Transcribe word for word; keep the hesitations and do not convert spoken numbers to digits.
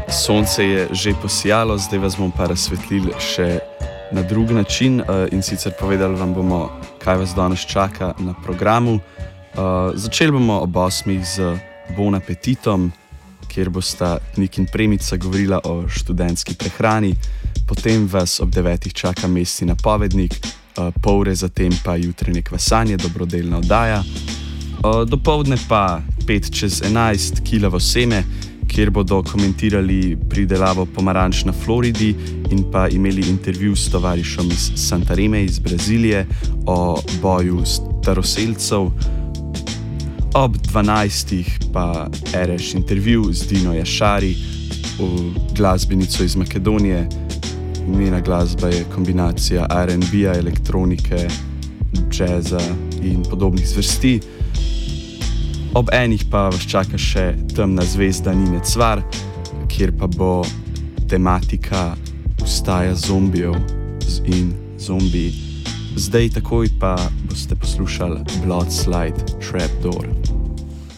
Sonce je že posijalo, zdaj vas bomo pa razsvetlili še na drug način in sicer povedali vam bomo, kaj vas danes čaka na programu. Začeli bomo ob osmih z Bon apetitom, kjer bosta Nik in Premica govorila o študentski prehrani, potem vas ob devetih čaka Mesti napovednik, pol ure zatem pa jutranje kvasanje, dobrodelna oddaja. Dopoldne pa pet čez enajst Kilavo seme, kjer bodo komentirali pridelavo pomaranč na Floridi in pa imeli intervju s tovarišem iz Santareme iz Brazilije o boju staroselcev. Ob dvanajstih pa ereš intervju z Dino Jašari, glasbenico iz Makedonije. Njena glasba je kombinacija R and B-ja, elektronike, džeza in podobnih zvrsti. Ob enih pa vas čaka še Temna zvezda Nine Cvar, kjer pa bo tematika vstaja zombijev in zombiji. Zdaj takoj pa boste poslušali Bloodslide Trapdoor.